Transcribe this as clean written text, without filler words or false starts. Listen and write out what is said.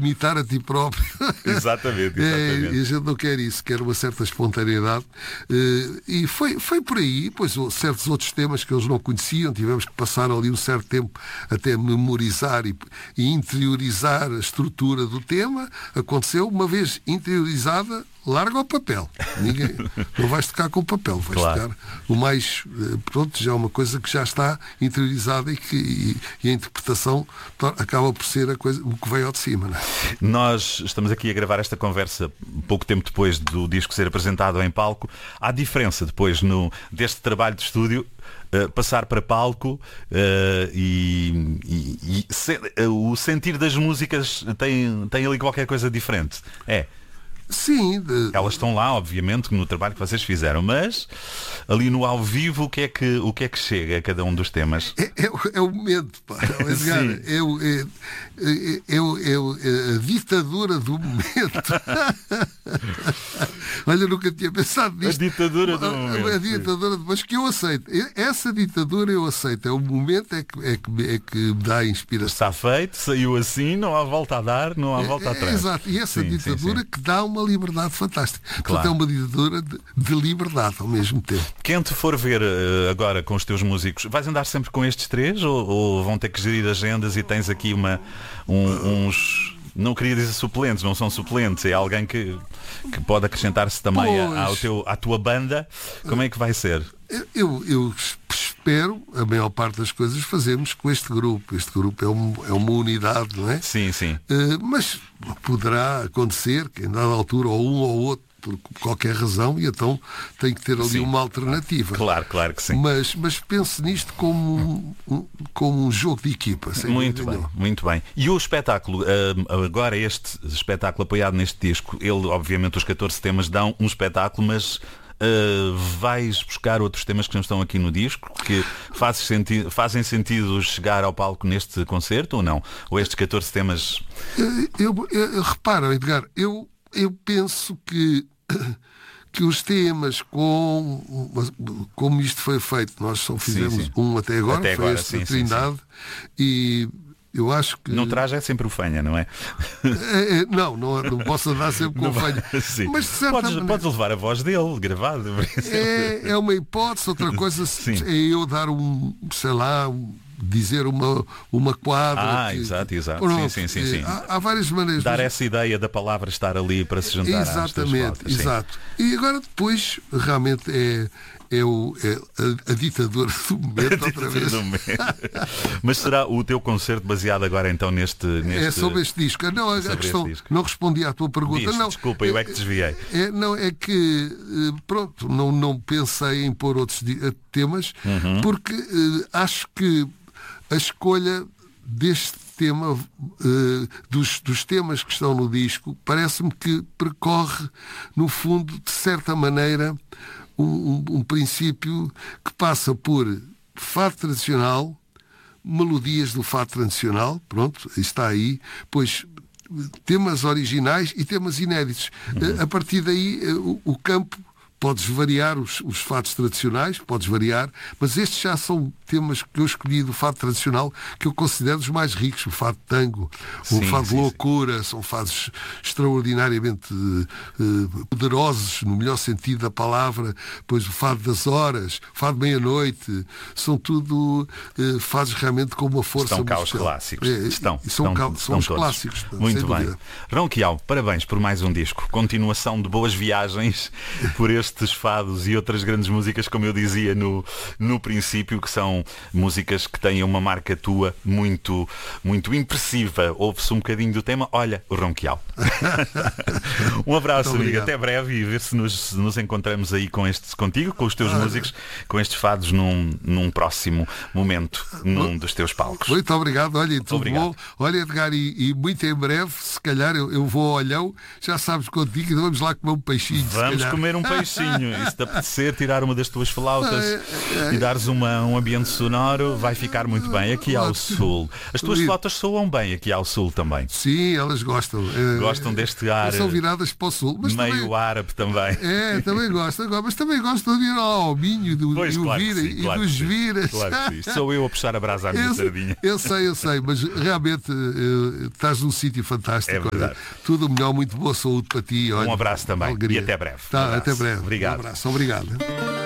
imitar a ti próprio. Exatamente. E a gente não quer isso, quer uma certa espontaneidade. E foi por aí, pois certos outros temas que eles não conheciam, tivemos que passar ali um certo tempo até memorizar e interiorizar a estrutura do tema. Aconteceu, uma vez interiorizada, larga o papel. Ninguém, não vais tocar com o papel, vais tocar o mais... Pronto, já é uma coisa que já está interiorizada e a interpretação acaba por ser a coisa, o que veio ao de cima. Não é? Nós estamos aqui a gravar esta conversa pouco tempo depois do disco ser apresentado em palco. Há diferença depois deste trabalho de estúdio passar para palco o sentir das músicas tem ali qualquer coisa diferente. Sim. Elas estão lá, obviamente, no trabalho que vocês fizeram, mas ali no ao vivo o que é que chega a cada um dos temas? É o momento, pá. É a ditadura do momento. Olha, eu nunca tinha pensado nisto. A ditadura do momento. A ditadura, mas que eu aceito. Essa ditadura eu aceito. É o momento é que me dá a inspiração. Está feito, saiu assim, não há volta a dar, não há volta atrás. Exato. E essa ditadura que dá uma liberdade fantástica. Claro. Portanto, é uma ditadura de liberdade ao mesmo tempo. Quem te for ver agora com os teus músicos, vais andar sempre com estes três ou vão ter que gerir agendas e tens aqui uns... Não queria dizer suplentes, não são suplentes, é alguém que pode acrescentar-se também à tua banda. Como é que vai ser? Eu espero, a maior parte das coisas, fazermos com este grupo. Este grupo é uma unidade, não é? Sim. Mas poderá acontecer que, em dada altura, ou um ou outro, por qualquer razão, e então tem que ter ali uma alternativa. Claro que sim. Mas pense nisto como um jogo de equipa. Muito bem. E o espetáculo, agora este espetáculo apoiado neste disco, ele, obviamente, os 14 temas dão um espetáculo, mas... vais buscar outros temas que não estão aqui no disco que fazem sentido chegar ao palco neste concerto ou não? Ou estes 14 temas... Repara, Edgar, eu penso que os temas como isto foi feito, nós só fizemos um até agora, foi este da Trindade, e eu acho que... Não traz sempre o fanha, não é? Não posso andar sempre com o fanha. Mas de certa maneira, podes levar a voz dele gravado. É uma hipótese. Outra coisa é eu dar dizer uma quadra. Exato. Pronto, Sim. Há várias maneiras. Dar essa ideia da palavra estar ali para se juntar às tuas palavras. Exato. E agora depois realmente é a ditadura do momento outra vez. Mas será o teu concerto baseado agora então neste... É sobre este disco. Não, a questão... Não respondi à tua pergunta. Não, desculpa, eu é que desviei. É que, pronto, não pensei em pôr outros temas, porque acho que a escolha deste tema, dos temas que estão no disco, parece-me que percorre, no fundo, de certa maneira, um princípio que passa por fado tradicional, melodias do fado tradicional, pronto, está aí, pois temas originais e temas inéditos. A partir daí, o campo, podes variar os fados tradicionais, mas estes já são temas que eu escolhi do fado tradicional, que eu considero os mais ricos. O fado tango, o fado de loucura, são fados extraordinariamente poderosos, no melhor sentido da palavra. Pois o fado das horas, o fado de meia-noite, são tudo fados realmente com uma força. Estão cá os clássicos. São os clássicos. Muito bem. Ronquial, parabéns por mais um disco. Continuação de boas viagens por estes fados e outras grandes músicas, como eu dizia no princípio, que são músicas que têm uma marca tua muito, muito impressiva. Ouve-se um bocadinho do tema. Olha, o Ronquial. Um abraço, amigo. Até breve e ver se nos encontramos aí contigo, com os teus músicos, com estes fados num próximo momento, num dos teus palcos. Muito obrigado. Olha, tudo obrigado. Bom. Olha, Edgar, e muito em breve, se calhar, eu vou ao Olhão, já sabes contigo, e vamos lá comer um peixinho. Vamos comer um peixinho. E se te apetecer, tirar uma das tuas flautas e dares um ambiente sonoro vai ficar muito bem aqui ao sul. As tuas fotos soam bem aqui ao sul também. Sim, elas gostam. Gostam deste ar. São viradas para o sul. Mas meio também, árabe também. Também gostam. Mas também gostam de ir ao Minho do Vira e dos Viras. Claro que sim. Sou eu a puxar a brasa à minha sardinha. Eu sei, mas realmente estás num sítio fantástico. É verdade. Tudo melhor, muito boa saúde para ti. Olha, Um abraço também. alegria. E até breve. Até breve. Obrigado. Um abraço. Obrigado.